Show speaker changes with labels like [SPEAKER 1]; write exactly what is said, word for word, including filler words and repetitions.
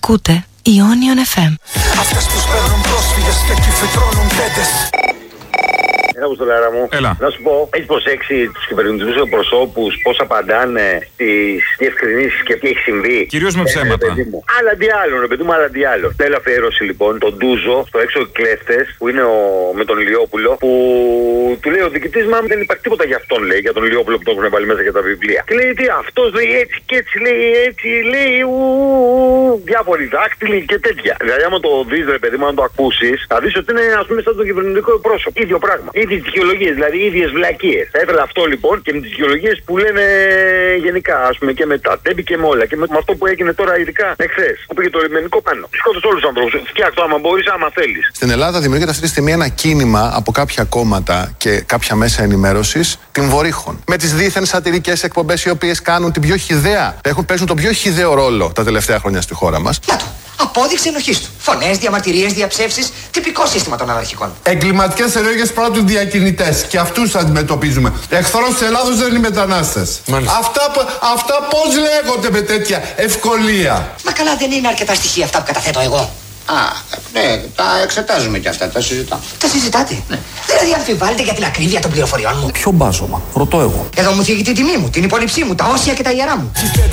[SPEAKER 1] Ακούτε Ionion εφ εμ.
[SPEAKER 2] Αυτές που σπέρνουν πρόσφυγες και κυφυτρώνουν τέντες.
[SPEAKER 3] Έλα, Αποστολάρα μου.
[SPEAKER 4] Έλα.
[SPEAKER 3] Να σου πω, έχει προσέξει τους κυβερνητικούς προσώπους πώς απαντάνε στις διευκρινήσεις και τι έχει συμβεί?
[SPEAKER 4] Κυρίως με ψέματα.
[SPEAKER 3] Ε, άλλα τι άλλο, ρε παιδί μου, άλλα τι άλλο. Θέλω αφιέρωση λοιπόν τον Ντούζο στο έξω κλέφτες που είναι ο, με τον Ηλιόπουλο, που του λέει ο διοικητής, μα δεν υπάρχει τίποτα για αυτόν, λέει, για τον Ηλιόπουλο που το έχουν βάλει μέσα για τα βιβλία. Και λέει τι, αυτός λέει έτσι και έτσι, λέει έτσι, λέει ου, διάφοροι δάκτυλοι και τέτοια. Δηλαδή, άμα το δεις, ρε παιδί μου, αν το ακούσεις, θα δεις ότι είναι, ας πούμε, σαν το κυβερνητικό πρόσωπο. ίδιο πράγμα. Ίδιες δικαιολογίες, δηλαδή ίδιες βλακίες. Θα ήθελα αυτό λοιπόν και με τις δικαιολογίες που λένε γενικά, ας πούμε, και με τα τέμπη και με όλα. Και με αυτό που έγινε τώρα, ειδικά εχθές, που πήγε το λιμενικό πάνω. Σκότωσε όλους τους ανθρώπους. Φτιάξτε το άμα μπορείς, άμα θέλεις.
[SPEAKER 5] Στην Ελλάδα δημιουργείται αυτή τη στιγμή ένα κίνημα από κάποια κόμματα και κάποια μέσα ενημέρωσης την βορύχων. Με τις δίθεν σατυρικές εκπομπές οι οποίες κάνουν την πιο χυδαία, έχουν παίζουν τον πιο χυδαίο ρόλο τα τελευταία χρόνια στη χώρα μας.
[SPEAKER 6] Να το. Απόδειξη ενοχής του. Φωνές, διαμαρτυρίες, διαψεύσεις. Τυπικό σύστημα των αναρχικών.
[SPEAKER 7] Εγκληματικές ενέργειες πρώτα τους διακινητές. Και αυτούς αντιμετωπίζουμε. Εχθρός της Ελλάδος δεν είναι οι μετανάστες. Αυτά, αυτά πώς λέγονται με τέτοια ευκολία?
[SPEAKER 6] Μα καλά, δεν είναι αρκετά στοιχεία αυτά που καταθέτω εγώ.
[SPEAKER 8] Α, ναι, τα εξετάζουμε κι αυτά, τα συζητάμε.
[SPEAKER 6] Τα συζητάτε? Ναι. Δηλαδή αμφιβάλλετε για την ακρίβεια των πληροφοριών μου?
[SPEAKER 9] Ποιο μπάζωμα, ρωτώ εγώ.
[SPEAKER 6] Εδώ μου θίγει την τιμή μου, την υπόλοιψή μου, τα όσια και τα ιερά μου.